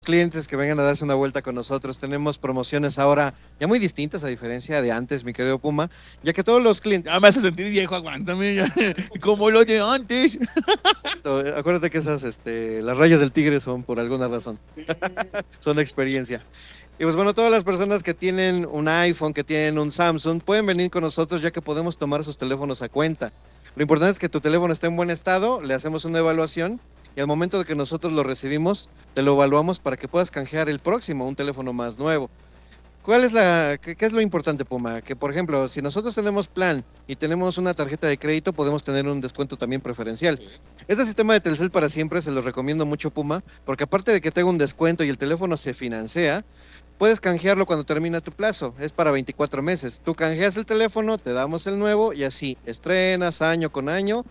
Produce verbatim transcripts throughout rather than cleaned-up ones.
clientes que vengan a darse una vuelta con nosotros. Tenemos promociones ahora ya muy distintas a diferencia de antes, mi querido Puma, ya que todos los clientes... Ya me hace sentir viejo, aguántame, ya. Como lo de antes. Acuérdate que esas, este, las rayas del tigre son por alguna razón. Son experiencia. Y pues bueno, todas las personas que tienen un iPhone, que tienen un Samsung, pueden venir con nosotros ya que podemos tomar sus teléfonos a cuenta. Lo importante es que tu teléfono esté en buen estado, le hacemos una evaluación y al momento de que nosotros lo recibimos, te lo evaluamos para que puedas canjear el próximo, un teléfono más nuevo. ¿Cuál es la, qué, qué es lo importante, Puma? Que por ejemplo, si nosotros tenemos plan y tenemos una tarjeta de crédito, podemos tener un descuento también preferencial. Este sistema de Telcel para siempre se lo recomiendo mucho, Puma, porque aparte de que tenga un descuento y el teléfono se financia, puedes canjearlo cuando termina tu plazo, es para veinticuatro meses. Tú canjeas el teléfono, te damos el nuevo y así estrenas año con año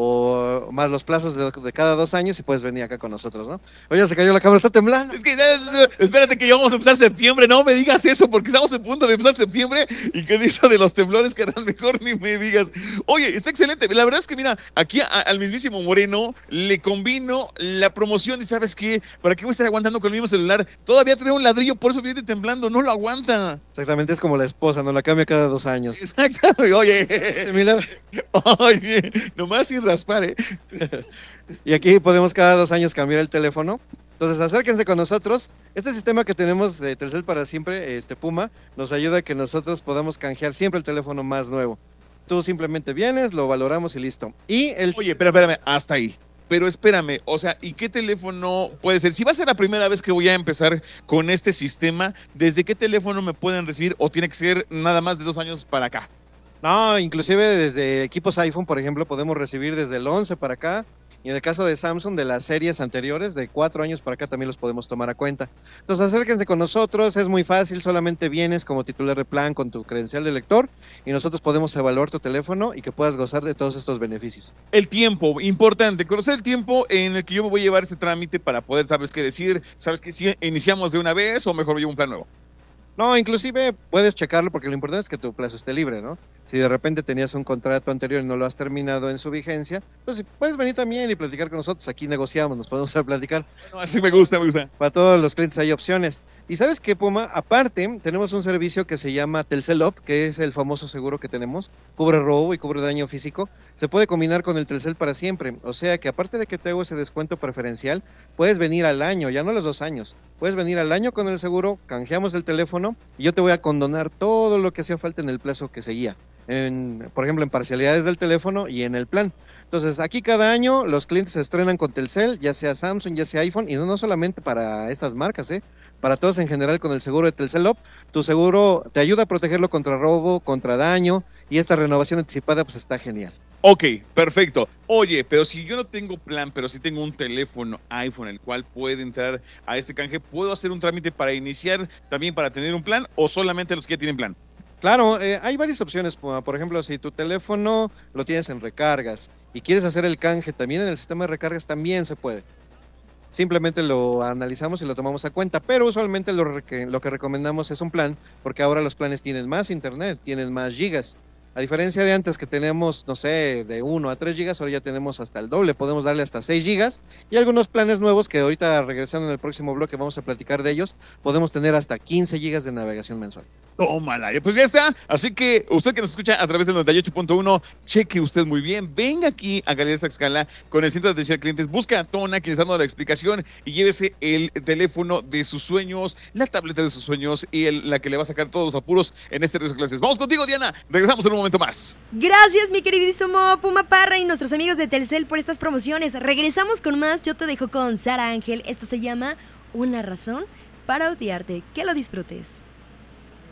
o más los plazos de, de cada dos años y puedes venir acá con nosotros, ¿no? Oye, se cayó la cámara, está temblando. Es que, espérate que ya vamos a empezar septiembre, no me digas eso porque estamos a punto de empezar septiembre y que dice de los temblores que eran mejor ni me digas. Oye, está excelente, la verdad es que mira, aquí a, al mismísimo Moreno le combino la promoción y ¿sabes qué? ¿Para qué voy a estar aguantando con el mismo celular? Todavía trae un ladrillo, por eso viene temblando, no lo aguanta. Exactamente, es como la esposa, no la cambia cada dos años. Exactamente, oye. Similar. Oye, nomás sin raspar, ¿eh? Y aquí podemos cada dos años cambiar el teléfono. Entonces acérquense con nosotros. Este sistema que tenemos de Telcel para siempre, este Puma, nos ayuda a que nosotros podamos canjear siempre el teléfono más nuevo. Tú simplemente vienes, lo valoramos y listo. Y el... Oye, pero espérame, hasta ahí. Pero espérame, o sea, ¿y qué teléfono puede ser? Si va a ser la primera vez que voy a empezar con este sistema, ¿desde qué teléfono me pueden recibir o tiene que ser nada más de dos años para acá? No, inclusive desde equipos iPhone, por ejemplo, podemos recibir desde el once para acá. Y en el caso de Samsung, de las series anteriores, de cuatro años para acá también los podemos tomar a cuenta. Entonces acérquense con nosotros, es muy fácil, solamente vienes como titular de plan con tu credencial de lector y nosotros podemos evaluar tu teléfono y que puedas gozar de todos estos beneficios. El tiempo, importante, conocer el tiempo en el que yo me voy a llevar ese trámite para poder, ¿sabes qué decir? ¿Sabes qué? Si iniciamos de una vez o mejor llevo un plan nuevo. No, inclusive puedes checarlo porque lo importante es que tu plazo esté libre, ¿no? Si de repente tenías un contrato anterior y no lo has terminado en su vigencia, pues puedes venir también y platicar con nosotros. Aquí negociamos, nos podemos a platicar. Bueno, así me gusta, me gusta. Para todos los clientes hay opciones. Y ¿sabes qué, Puma? Aparte, tenemos un servicio que se llama Telcel Up, que es el famoso seguro que tenemos. Cubre robo y cubre daño físico. Se puede combinar con el Telcel para siempre. O sea que aparte de que te hago ese descuento preferencial, puedes venir al año, ya no a los dos años. Puedes venir al año con el seguro, canjeamos el teléfono y yo te voy a condonar todo lo que hacía falta en el plazo que seguía. En, por ejemplo, en parcialidades del teléfono y en el plan. Entonces, aquí cada año los clientes se estrenan con Telcel, ya sea Samsung, ya sea iPhone, y no, no solamente para estas marcas, ¿eh? Para todos en general con el seguro de Telcel Up. Tu seguro te ayuda a protegerlo contra robo, contra daño, y esta renovación anticipada pues está genial. Ok, perfecto. Oye, pero si yo no tengo plan, pero sí tengo un teléfono iPhone el cual puede entrar a este canje, ¿puedo hacer un trámite para iniciar también para tener un plan o solamente los que ya tienen plan? Claro, eh, hay varias opciones, por ejemplo, si tu teléfono lo tienes en recargas y quieres hacer el canje también en el sistema de recargas, también se puede. Simplemente lo analizamos y lo tomamos a cuenta, pero usualmente lo que, lo que recomendamos es un plan, porque ahora los planes tienen más internet, tienen más gigas. A diferencia de antes que tenemos, no sé, de uno a tres gigas, ahora ya tenemos hasta el doble, podemos darle hasta seis gigas y algunos planes nuevos que ahorita regresando en el próximo bloque vamos a platicar de ellos, podemos tener hasta quince gigas de navegación mensual. Tómala, pues ya está. Así que usted que nos escucha a través del noventa y ocho punto uno, cheque usted muy bien. Venga aquí a Galerías Tlaxcala con el centro de atención al clientes. Busca a Tona, quien está dando la explicación, y llévese el teléfono de sus sueños, la tableta de sus sueños y el, la que le va a sacar todos los apuros en este regreso de clases. Vamos contigo, Diana. Regresamos en un momento más. Gracias, mi queridísimo Puma Parra y nuestros amigos de Telcel por estas promociones. Regresamos con más. Yo te dejo con Sara Ángel. Esto se llama Una razón para odiarte. Que lo disfrutes.